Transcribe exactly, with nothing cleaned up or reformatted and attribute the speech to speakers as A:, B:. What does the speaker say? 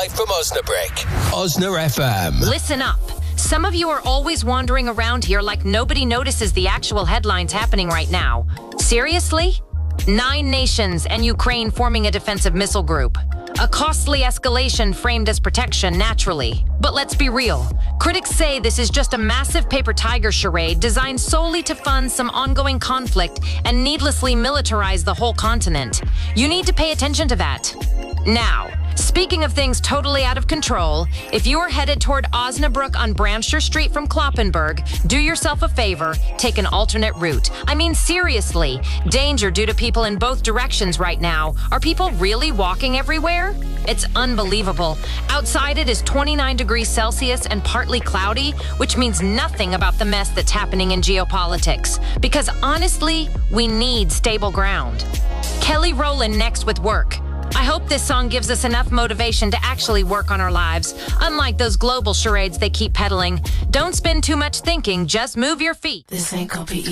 A: live from Osnabrück. Osna F M.
B: Listen up. Some of you are always wandering around here like nobody notices the actual headlines happening right now. Seriously? Nine nations and Ukraine forming a defensive missile group. A costly escalation framed as protection, naturally. But let's be real. Critics say this is just a massive paper tiger charade designed solely to fund some ongoing conflict and needlessly militarize the whole continent. You need to pay attention to that. Now, speaking of things totally out of control, if you are headed toward Osnabrück on Bramscher Street from Kloppenburg, do yourself a favor, take an alternate route. I mean, seriously, danger due to people in both directions right now. Are people really walking everywhere? It's unbelievable. Outside it is twenty-nine degrees Celsius and partly cloudy, which means nothing about the mess that's happening in geopolitics. Because honestly, we need stable ground. Kelly Rowland next with Work. I hope this song gives us enough motivation to actually work on our lives, unlike those global charades they keep peddling. Don't spend too much thinking, just move your feet.
C: This ain't gonna be easy.